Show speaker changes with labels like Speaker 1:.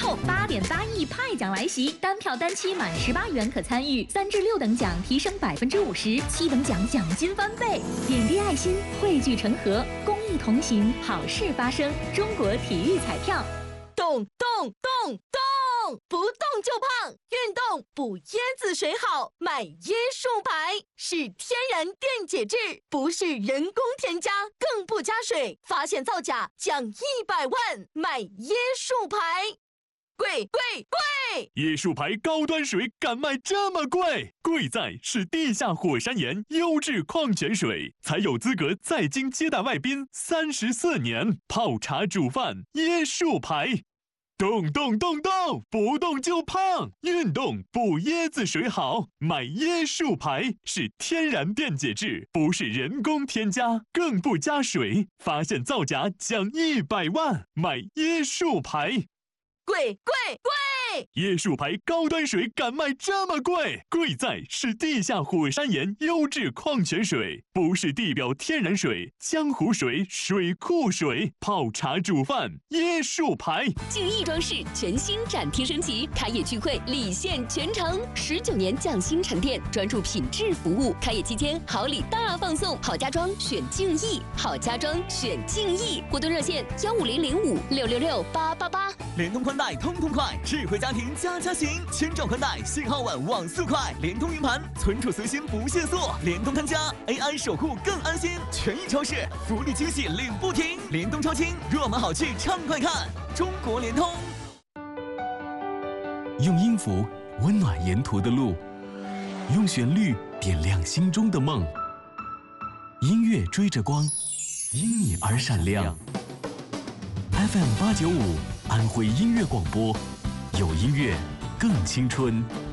Speaker 1: 后，8.8亿派奖来袭，单票单期满18元可参与，3至6等奖提升50%，7等奖奖金翻倍。点滴爱心，汇聚成河，公益同行，好事发生。中国体育彩票，
Speaker 2: 动动动动，不动就胖，运动补椰子水好，买椰树牌是天然电解质，不是人工添加，更不加水，发现造假奖100万，买椰树牌。贵！
Speaker 3: 椰树牌高端水敢卖这么贵？贵在是地下火山岩优质矿泉水，才有资格在京接待外宾34年。泡茶煮饭，椰树牌。动动动动，不动就胖，运动补椰子水好，买椰树牌是天然电解质，不是人工添加，更不加水，发现造假奖100万，买椰树牌。
Speaker 2: 贵！
Speaker 3: 椰树牌高端水敢卖这么贵？贵在是地下火山岩优质矿泉水，不是地表天然水、江湖水、水库水。泡茶煮饭，椰树牌。
Speaker 4: 敬意装饰全新展厅升级，开业聚会礼献全城，19年匠心沉淀，专注品质服务。开业期间好礼大放送，好家装选敬意，好家装选敬意。活动热线15005666888。
Speaker 5: 联通宽带通快，智慧家庭家行，千兆宽带，信号稳，网速快，联通云盘，存储随心不限速，联通看家 AI 守护更安心，权益超市福利惊喜领不停，联通超轻，若买好去畅快看，中国联通。
Speaker 6: 用音符温暖沿途的路，用旋律点亮心中的梦。音乐追着光，因你而闪亮。FM895安徽音乐广播，有音乐更青春。